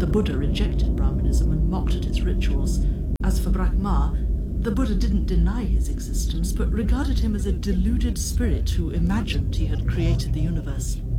The Buddha rejected Brahmanism and mocked at its rituals. As for Brahma, the Buddha didn't deny his existence, but regarded him as a deluded spirit who imagined he had created the universe.